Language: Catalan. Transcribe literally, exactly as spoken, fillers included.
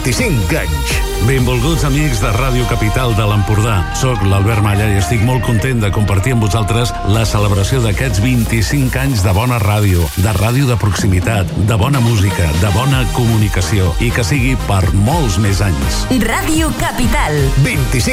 vint-i-cinc anys. Benvolguts amics de Ràdio Capital de l'Empordà. Soc l'Albert Malla i estic molt content de compartir amb vosaltres la celebració d'aquests vint-i-cinc anys de bona ràdio, de ràdio de proximitat, de bona música, de bona comunicació i que sigui per molts més anys. Ràdio Capital. vint-i-cinc